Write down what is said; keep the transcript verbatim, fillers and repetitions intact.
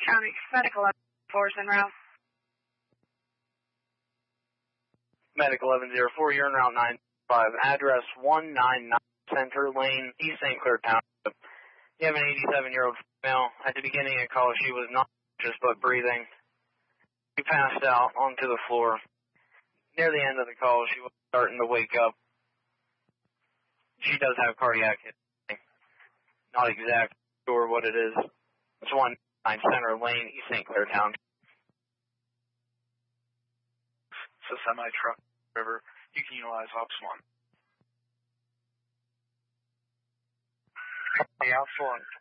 County, Medical Force en route. Medical eleven zero four, you're en route nine five, address one nine nine Center Lane, East Saint Clair Township. You have an eighty-seven-year-old female. At the beginning of the call, she was not conscious but breathing. She passed out onto the floor. Near the end of the call, she was starting to wake up. She does have cardiac hit. Not exactly sure what it is. It's one nine Center Lane, East Saint Clair Township. It's a semi-truck river. You can utilize Ops one. The Ops one.